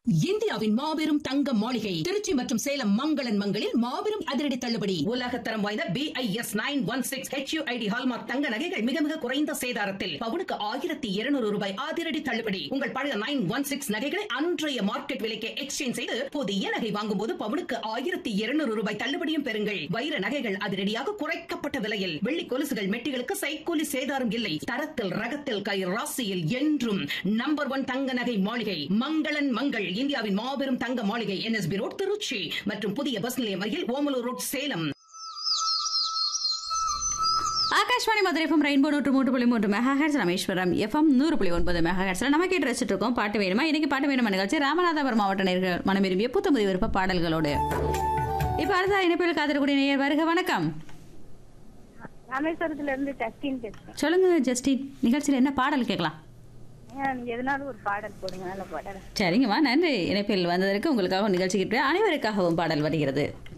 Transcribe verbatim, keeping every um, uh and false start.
இந்தியாவின் மாபெரும் தங்க மாளிகை திருச்சி மற்றும் சேலம் மங்களன் மங்களில் மாபெரும் அதிரடி தள்ளுபடி. உலகத்தரம் வாய்ந்த B I S nine one six H you I D hallmark தங்க நகைகள் மிக மிக குறைந்த சேதாரத்தில் பவுனுக்கு ஆயிரத்தி இருநூறு ரூபாய் அதிரடி தள்ளுபடி. உங்கள் பழைய நைன் ஒன் சிக்ஸ் நகைகளை அன்றைய மார்க்கெட் விலைக்கு எக்ஸ்சேஞ்ச் செய்து புதிய நகை வாங்கும் போது பவுனுக்கு ஆயிரத்தி இருநூறு ரூபாய் தள்ளுபடியும் பெறுங்கள். வைர நகைகள் அதிரடியாக குறைக்கப்பட்ட விலையில். வெள்ளி கொலுசுகள் மெட்டிகளுக்கு சைக்கூலி சேதாரம் இல்லை. தரத்தில் ரகத்தில் கை ராசியில் என்றும் நம்பர் ஒன் தங்க நகை மாளிகை மங்களன் மங்கள். இந்தியாவின் மாபெரும் தங்க மாளிகை N S B road Trichy மற்றும் புதிய பஸ் நிலையம் அருகில் Omalur road Salem. Akashvani Madurai FM rainbow நூற்று மூன்று புள்ளி மூன்று மெகாஹெர்ட்ஸ், ராமேஸ்வரம் எஃப்எம் நூறு புள்ளி ஒன்பது மெகாஹெர்ட்ஸ்ல நம்ம கேட்டு ரசிச்சுட்டு இருக்கோம். பாட்டு வேணுமா? இன்னைக்கு பாட்டு வேணுமா நிகழ்ச்சி ராமநாதபுரம் மாவட்ட நேயர்கள் மனம் விரும்பிய புத்தமுதி விருப்ப பாடல்களோடு. இப்ப அடுத்த இணைப்பில் காத்திருக்கூடிய நேயர் வருக. வணக்கம். ராமேஸ்வரத்துல இருந்து ஜஸ்டின் பேசுறேன். சொல்லுங்க ஜஸ்டின், நிகழ்ச்சியில் என்ன பாடல் கேட்கலாம்? எதனாலும் ஒரு பாடல் போடுங்க, நல்ல பாடல். சரிங்கம்மா, நன்றி. இணைப்பில் வந்ததற்கு உங்களுக்காக நிகழ்ச்சி அனைவருக்காகவும் பாடல் வருகிறது.